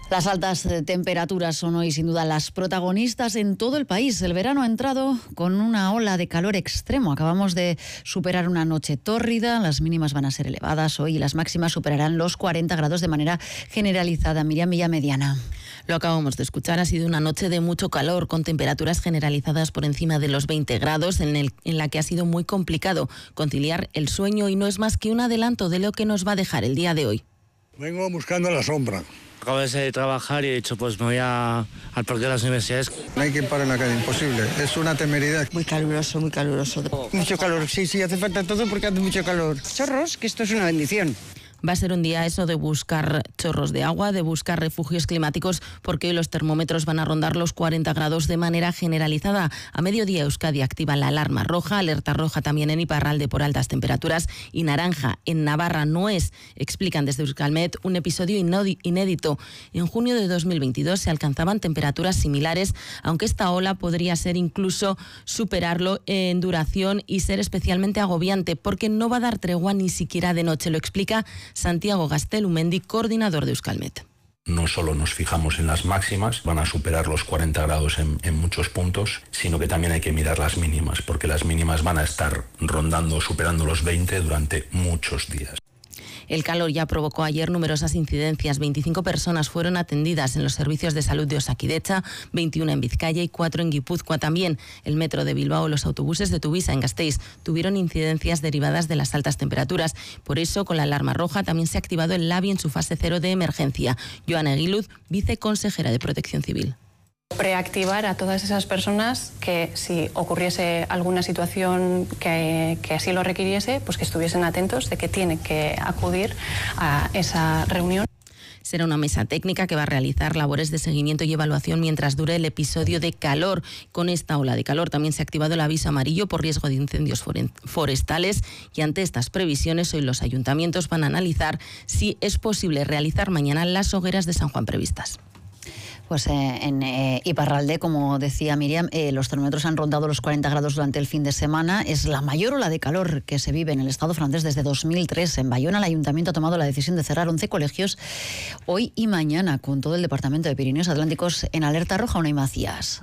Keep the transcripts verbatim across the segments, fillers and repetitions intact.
Las altas temperaturas son hoy sin duda las protagonistas en todo el país. El verano ha entrado con una ola de calor extremo. Acabamos de superar una noche tórrida, las mínimas van a ser elevadas hoy y las máximas superarán los cuarenta grados de manera generalizada. Miriam Villamediana. Lo acabamos de escuchar, ha sido una noche de mucho calor con temperaturas generalizadas por encima de los veinte grados en, el, en la que ha sido muy complicado conciliar el sueño y no es más que un adelanto de lo que nos va a dejar el día de hoy. Vengo buscando la sombra. Acabo de trabajar y he dicho, pues me voy a, al parque de las universidades. No hay quien pare en la calle, imposible. Es una temeridad. Muy caluroso, muy caluroso. Mucho calor, sí, sí, hace falta todo porque hace mucho calor. Chorros, que esto es una bendición. Va a ser un día eso de buscar chorros de agua, de buscar refugios climáticos, porque hoy los termómetros van a rondar los cuarenta grados de manera generalizada. A mediodía Euskadi activa la alarma roja, alerta roja también en Iparralde por altas temperaturas y naranja en Navarra. No es, explican desde Euskalmet, un episodio inédito. En junio de dos mil veintidós se alcanzaban temperaturas similares, aunque esta ola podría ser incluso superarlo en duración y ser especialmente agobiante, porque no va a dar tregua ni siquiera de noche. Lo explica Santiago Gaztelumendi, coordinador de Euskalmet. No solo nos fijamos en las máximas, van a superar los cuarenta grados en, en muchos puntos, sino que también hay que mirar las mínimas, porque las mínimas van a estar rondando, superando los veinte durante muchos días. El calor ya provocó ayer numerosas incidencias. veinticinco personas fueron atendidas en los servicios de salud de Osakidecha, veintiuna en Vizcaya y cuatro en Guipúzcoa. También el metro de Bilbao, los autobuses de Tuvisa en Gasteiz tuvieron incidencias derivadas de las altas temperaturas. Por eso, con la alarma roja también se ha activado el LABI en su fase cero de emergencia. Joana Eguiluz, viceconsejera de Protección Civil. Preactivar a todas esas personas que si ocurriese alguna situación que, que así lo requiriese, pues que estuviesen atentos de que tienen que acudir a esa reunión. Será una mesa técnica que va a realizar labores de seguimiento y evaluación mientras dure el episodio de calor. Con esta ola de calor también se ha activado el aviso amarillo por riesgo de incendios forestales y ante estas previsiones hoy los ayuntamientos van a analizar si es posible realizar mañana las hogueras de San Juan previstas. Pues eh, en eh, Iparralde, como decía Miriam, eh, los termómetros han rondado los cuarenta grados durante el fin de semana. Es la mayor ola de calor que se vive en el Estado francés desde dos mil tres. En Bayona el Ayuntamiento ha tomado la decisión de cerrar once colegios hoy y mañana, con todo el Departamento de Pirineos Atlánticos en alerta roja. Unai Macías.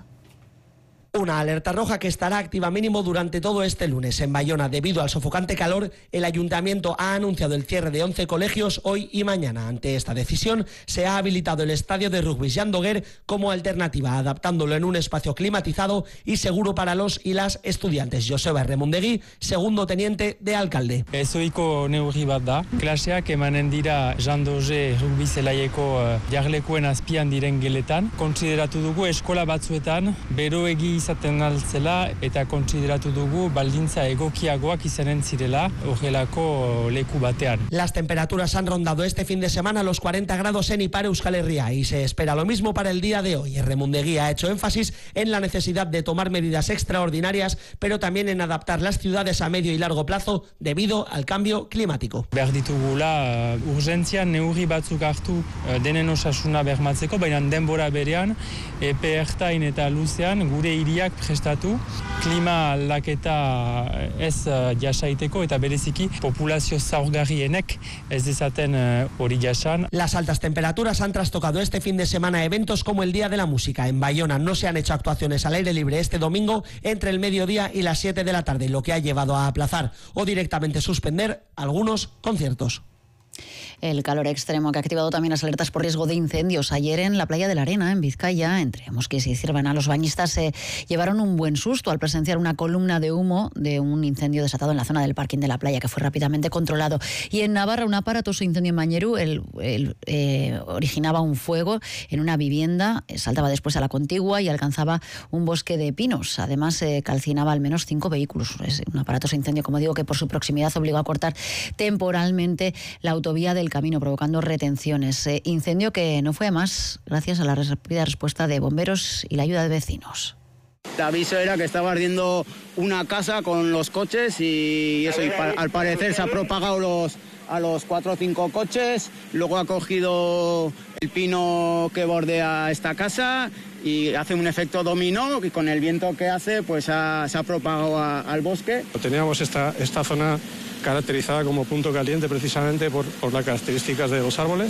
Una alerta roja que estará activa mínimo durante todo este lunes. En Bayona, debido al sofocante calor, el Ayuntamiento ha anunciado el cierre de once colegios hoy y mañana. Ante esta decisión, se ha habilitado el estadio de rugby Jean Doguer como alternativa, adaptándolo en un espacio climatizado y seguro para los y las estudiantes. Joseba Erremundegui, segundo teniente de alcalde. Ezoiko neurri bat da. Klaseak emanen dira Jean Doguer rugby zelaieko jarlekuen azpian diren geletan. Kontsideratu dugu eskola batzuetan beroegi izaten altzela eta kontsideratu dugu baldintza egokiagoak izanen zirela horrelako leku batean. Las temperaturas han rondado este fin de semana los cuarenta grados en Ipar Euskal Herria y se espera lo mismo para el día de hoy. Erremundegui ha hecho énfasis en la necesidad de tomar medidas extraordinarias, pero también en adaptar las ciudades a medio y largo plazo debido al cambio climático. Behar ditugula uh, urgentzian neurri batzuk hartu uh, denen osasuna bermatzeko, baina denbora berean epe ertain eta luzean gure hiri prestatu, klima aldaketa ez jasaiteko eta bereziki populazio zaurgarrienek ez dezaten hori jasan. Las altas temperaturas han trastocado este fin de semana eventos como el Día de la Música. En Bayona no se han hecho actuaciones al aire libre este domingo entre el mediodía y las siete de la tarde, lo que ha llevado a aplazar o directamente suspender algunos conciertos. El calor extremo que ha activado también las alertas por riesgo de incendios. Ayer en la playa de la Arena, en Vizcaya, entre Mosquís y Ciervana, los bañistas se llevaron un buen susto al presenciar una columna de humo de un incendio desatado en la zona del parking de la playa, que fue rápidamente controlado. Y en Navarra, un aparatoso incendio en Mañeru el, el, eh, originaba un fuego en una vivienda, saltaba después a la contigua y alcanzaba un bosque de pinos. Además, eh, calcinaba al menos cinco vehículos. Es un aparatoso incendio, como digo, que por su proximidad obligó a cortar temporalmente la autovía del camino, provocando retenciones. Eh, incendio que no fue a más gracias a la rápida respuesta de bomberos y la ayuda de vecinos. El aviso era que estaba ardiendo una casa con los coches y eso, y pa- al parecer se ha propagado los, a los cuatro o cinco coches, luego ha cogido el pino que bordea esta casa y hace un efecto dominó y con el viento que hace pues ha, se ha propagado a, al bosque. Teníamos esta, esta zona caracterizada como punto caliente precisamente por, por las características de los árboles.